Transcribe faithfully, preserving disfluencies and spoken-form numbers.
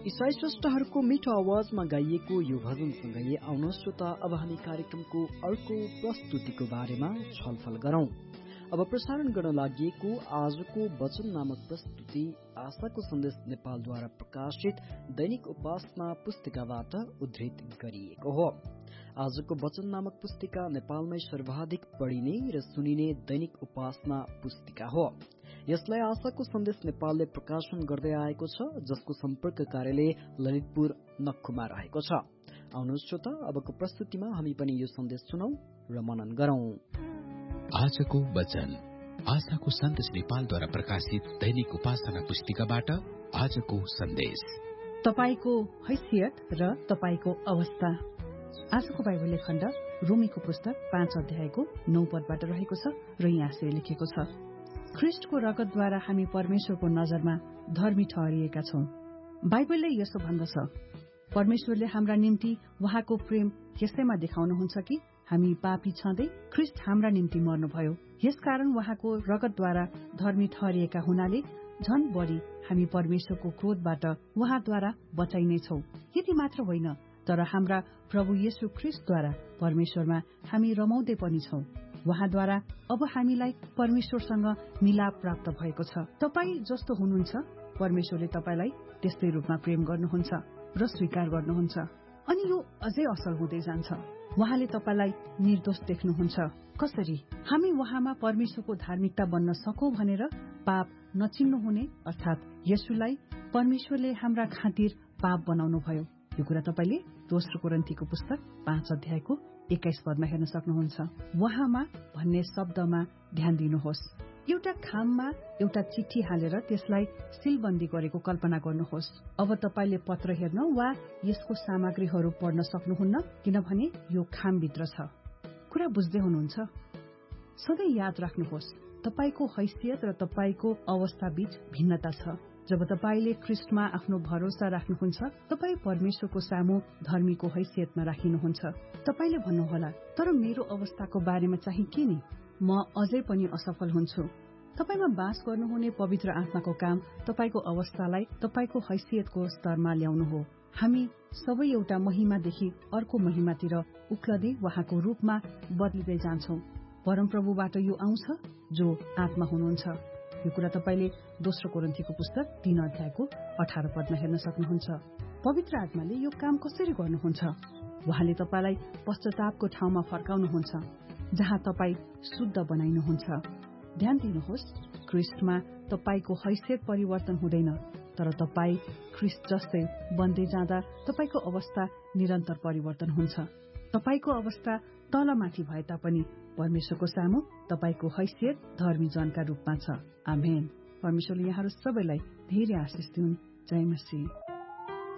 ईसाई स्रष्टाहरूको मिठो आवाजमा गाइएको यो भजनसँगै आउन श्रोता अब हामी कार्यक्रमको अर्को प्रस्तुतिको बारेमा छलफल गरौं। अब प्रसारण गर्न लागि आजको वचन नामक प्रस्तुति आशाको सन्देश नेपालद्वारा प्रकाशित दैनिक उपासना पुस्तिकाबाट उद्धृत गरिएको हो। आजको वचन नामक पुस्तिका नेपालमै सर्वाधिक पढिने र सुनिने दैनिक उपासना पुस्तिका हो। यसलाई आशाको सन्देश नेपालले प्रकाशन गर्दै आएको छ, जसको सम्पर्क कार्यालय ललितपुर नक्खुमा रहेको छ। आउनुहोस् श्रोता, अबको प्रस्तुतिमा हामी पनि यो सन्देश सुनौ र मनन गरौं। आजको वचन आशाको सन्देश नेपालद्वारा प्रकाशित दैनिक उपासना पुस्तिकाबाट आजको सन्देश। तपाईको हैसियत र तपाईको अवस्था। आजको बाइबल खण्ड रोमीको पुस्तक पाँच अध्यायको नौ पदबाट रहेको छ र यहाँ यसरी लेखेको छ, ख्रिस्टको रगतद्वारा हामी परमेश्वरको नजरमा धर्मी ठहरिएका छौं। बाइबलले यसो भन्दछ, परमेश्वरले हाम्रा निम्ति उहाँको प्रेम यसैमा देखाउनुहुन्छ कि हामी पापी छँदै ख्रिस्ट हाम्रा निम्ति मर्नुभयो। यसकारण उहाँको रगतद्वारा धर्मी ठहरिएका हुनाले झन बढी हामी परमेश्वरको क्रोधबाट उहाँद्वारा बचाइनेछौं। यति मात्र होइन, तर हाम्रा प्रभु येशू ख्रिस्टद्वारा परमेश्वरमा हामी रमाउँदै पनि छौं। उहाँद्वारा अब हामीलाई परमेश्वरसँग मिलाप प्राप्त भएको छ। तपाई जस्तो हुनुहुन्छ, परमेश्वरले तपाईलाई त्यस्तै रूपमा प्रेम गर्नुहुन्छ र स्वीकार गर्नुहुन्छ। अनि यो अझै असल हुँदै जान्छ। उहाँले तपाईलाई निर्दोष देख्नुहुन्छ। कसरी? हामी उहाँमा परमेश्वरको धार्मिकता बन्न सकौं भनेर पाप नचिन्नु हुने, अर्थात येशूलाई परमेश्वरले हाम्रा खातिर पाप बनाउनु भयो। यो कुरा तपाईले दोस्रो कोरिन्थीको पुस्तक पाँच अध्यायको एक्काइस पदमा हेर्न सक्नुहुन्छ। उहाँमा भन्ने शब्दमा ध्यान दिनुहोस्। एउटा खाममा एउटा चिठी हालेर त्यसलाई सिलबन्दी गरेको कल्पना गर्नुहोस्। अब तपाईले पत्र हेर्न वा यसको सामग्रीहरू पढ्न सक्नुहुन्न, किनभने यो खामभित्र छ। कुरा बुझ्दै हुनुहुन्छ? सधैँ याद राख्नुहोस्, तपाईको हैसियत र तपाईको अवस्था बीच भिन्नता छ। जब तपाईले ख्रिस्टमा आफ्नो भरोसा राख्नुहुन्छ, तपाई परमेश्वरको सामु धर्मीको हैसियतमा राखिनुहुन्छ। तपाईले भन्नुहोला, तर मेरो अवस्थाको बारेमा चाहिँ के नि? म अझै पनि असफल हुन्छु। तपाईमा बास गर्नुहुने पवित्र आत्माको काम तपाईको अवस्थालाई तपाईको हैसियतको स्तरमा ल्याउनु हो। हामी सबै एउटा महिमादेखि अर्को महिमातिर उक्लदै उहाँको रूपमा बदलिँदै जान्छौं। परमप्रभुबाट यो आउँछ जो आत्मा हुनुहुन्छ। यो कुरा तपाईले दोस्रो कोरिन्थीको पुस्तक तीन अध्यायको अठार पदमा हेर्न सक्नुहुन्छ। पवित्र आत्माले यो काम कसरी गर्नुहुन्छ? उहाँले तपाईलाई पश्चातापको ठाउँमा फर्काउनुहुन्छ, जहाँ तपाई शुद्ध बनाइनुहुन्छ। ध्यान दिनुहोस्, ख्रिस्टमा तपाईको हैसियत परिवर्तन हुँदैन, तर तपाई ख्रिस्ट जस्तै बन्दै जाँदा तपाईको अवस्था निरन्तर परिवर्तन हुन्छ। तपाईको अवस्था तलमाथि भए तापनि परमेश्वरको सामु तपाईको हैसियत धर्मी जनका रूपमा छ। आमेन। परमेश्वरले यहाँहरू सबैलाई धेरै आशिष दिउन्। जय मसीह।